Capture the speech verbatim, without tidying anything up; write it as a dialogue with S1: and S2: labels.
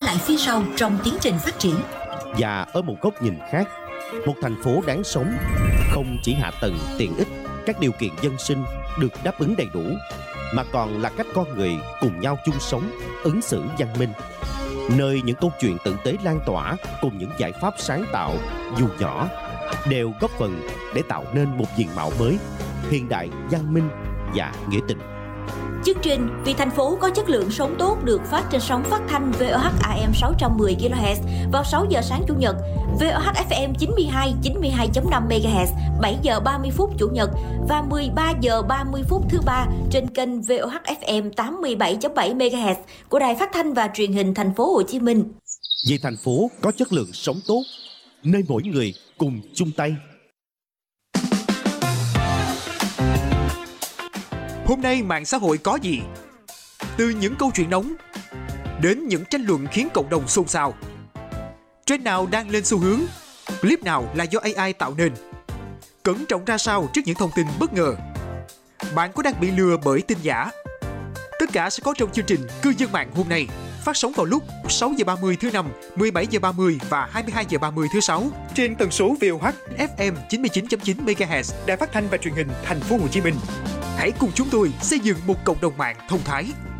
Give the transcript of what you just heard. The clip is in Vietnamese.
S1: lại phía sau trong tiến trình phát triển.
S2: Và ở một góc nhìn khác, một thành phố đáng sống không chỉ hạ tầng, tiện ích, các điều kiện dân sinh được đáp ứng đầy đủ, mà còn là cách con người cùng nhau chung sống, ứng xử văn minh, nơi những câu chuyện tử tế lan tỏa cùng những giải pháp sáng tạo dù nhỏ đều góp phần để tạo nên một diện mạo mới, hiện đại, văn minh và nghĩa tình.
S1: Chương trình Vì thành phố có chất lượng sống tốt được phát trên sóng phát thanh vê o hát a em sáu trăm mười ki lô héc vào sáu giờ sáng Chủ nhật, vê o hát ép em chín mươi hai, chín mươi hai chấm năm mê ga héc bảy giờ ba mươi phút Chủ nhật và mười ba giờ ba mươi phút thứ ba trên kênh vê o hát ép em tám mươi bảy chấm bảy mê ga héc của Đài Phát thanh và Truyền hình Thành phố Hồ Chí Minh.
S2: Vì thành phố có chất lượng sống tốt, nơi mỗi người cùng chung tay.
S3: Hôm nay mạng xã hội có gì? Từ những câu chuyện nóng đến những tranh luận khiến cộng đồng xôn xao. Trend nào đang lên xu hướng? Clip nào là do a i tạo nên? Cẩn trọng ra sao trước những thông tin bất ngờ? Bạn có đang bị lừa bởi tin giả? Tất cả sẽ có trong chương trình Cư dân mạng hôm nay, phát sóng vào lúc sáu giờ ba mươi thứ năm, mười bảy giờ ba mươi và hai mươi hai giờ ba mươi thứ sáu trên tần số vê o hát ép em chín mươi chín chấm chín mê ga héc, Đài Phát thanh và Truyền hình Thành phố Hồ Chí Minh. Hãy cùng chúng tôi xây dựng một cộng đồng mạng thông thái.